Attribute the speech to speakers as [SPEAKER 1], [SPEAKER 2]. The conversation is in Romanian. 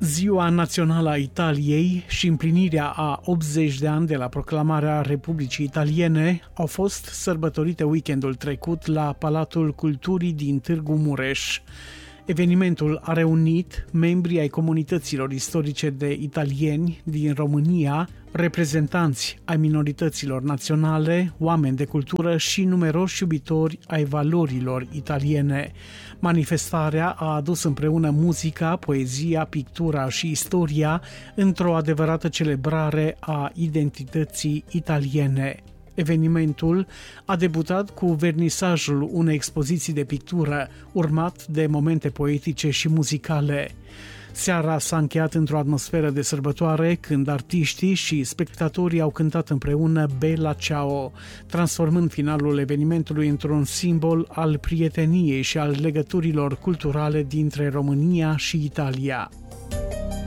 [SPEAKER 1] Ziua Națională a Italiei și împlinirea a 80 de ani de la proclamarea Republicii Italiene au fost sărbătorite weekendul trecut la Palatul Culturii din Târgu Mureș. Evenimentul a reunit membrii ai comunităților istorice de italieni din România, reprezentanți ai minorităților naționale, oameni de cultură și numeroși iubitori ai valorilor italiene. Manifestarea a adus împreună muzica, poezia, pictura și istoria într-o adevărată celebrare a identității italiene. Evenimentul a debutat cu vernisajul unei expoziții de pictură, urmat de momente poetice și muzicale. Seara s-a încheiat într-o atmosferă de sărbătoare când artiștii și spectatorii au cântat împreună Bella Ciao, transformând finalul evenimentului într-un simbol al prieteniei și al legăturilor culturale dintre România și Italia.